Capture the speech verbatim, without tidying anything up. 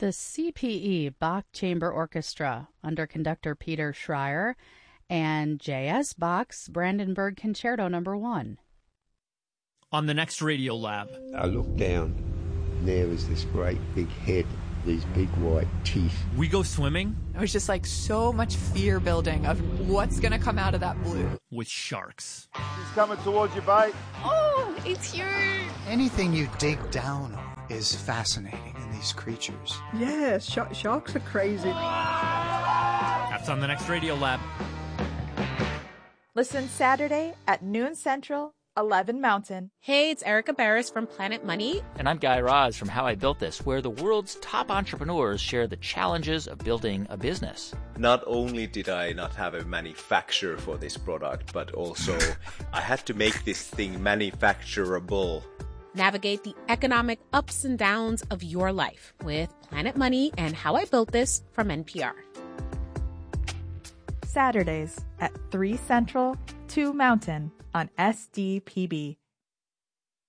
The C P E Bach Chamber Orchestra under conductor Peter Schreier and J S Bach's Brandenburg Concerto Number One. On the next Radio Lab, I look down, and there was this great big head, these big white teeth. we go swimming It was just like so much fear building of what's going to come out of that blue. with sharks. He's coming towards you, bait. Oh, it's huge. Anything you dig down on is fascinating in these creatures. Yeah, sh- sharks are crazy. That's on the next Radio Lab. Listen Saturday at noon Central, eleven Mountain. Hey, it's Erica Barris from Planet Money. And I'm Guy Raz from How I Built This, where the world's top entrepreneurs share the challenges of building a business. Not only did I not have a manufacturer for this product, but also I had to make this thing manufacturable. Navigate the economic ups and downs of your life with Planet Money and How I Built This from N P R. Saturdays at three Central, two Mountain on S D P B.